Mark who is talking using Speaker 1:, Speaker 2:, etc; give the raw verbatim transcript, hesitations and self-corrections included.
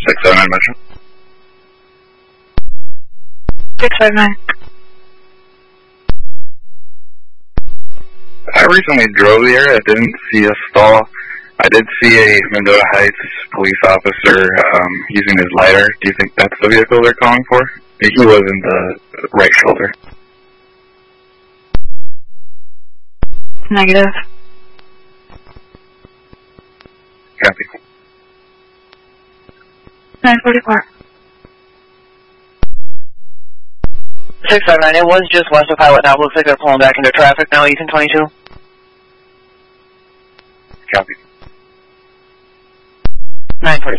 Speaker 1: six seven nine Metro.
Speaker 2: six five nine.
Speaker 1: I recently drove the area. I didn't see a stall. I did see a Mendota Heights police officer um, using his lighter. Do you think that's the vehicle they're calling for? He was in the right shoulder.
Speaker 2: Negative.
Speaker 1: Copy.
Speaker 2: nine forty-four.
Speaker 3: six five nine, it was just west of Pilot now. Looks like they're pulling back into traffic now, Ethan twenty-two.
Speaker 1: Copy.
Speaker 3: nine forty-four.